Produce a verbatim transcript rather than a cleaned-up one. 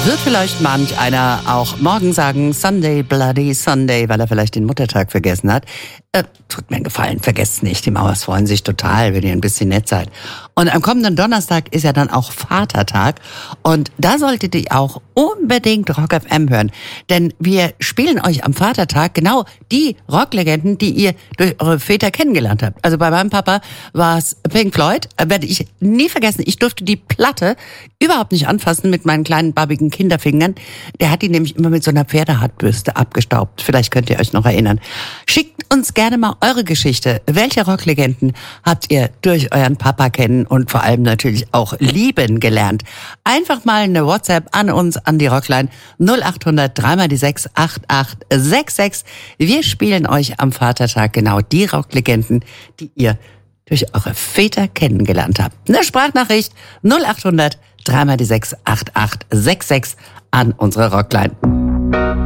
Wird vielleicht manch einer auch morgen sagen, Sunday, Bloody Sunday, weil er vielleicht den Muttertag vergessen hat. Äh, tut mir einen Gefallen, vergesst nicht. Die Mauers freuen sich total, wenn ihr ein bisschen nett seid. Und am kommenden Donnerstag ist ja dann auch Vatertag. Und da solltet ihr auch unbedingt Rock F M hören. Denn wir spielen euch am Vatertag genau die Rocklegenden, die ihr durch eure Väter kennengelernt habt. Also bei meinem Papa war es Pink Floyd. Werde ich nie vergessen. Ich durfte die Platte überhaupt nicht anfassen mit meinen kleinen, barbigen Kinderfingern. Der hat die nämlich immer mit so einer Pferdehartbürste abgestaubt. Vielleicht könnt ihr euch noch erinnern. Schickt uns gerne mal eure Geschichte. Welche Rocklegenden habt ihr durch euren Papa kennen und vor allem natürlich auch lieben gelernt? Einfach mal eine WhatsApp an uns, an die Rockline null acht hundert drei mal die sechs acht acht sechs sechs. Wir spielen euch am Vatertag genau die Rocklegenden, die ihr durch eure Väter kennengelernt habt. Eine Sprachnachricht null acht hundert drei mal die sechs acht acht sechs sechs an unsere Rockline.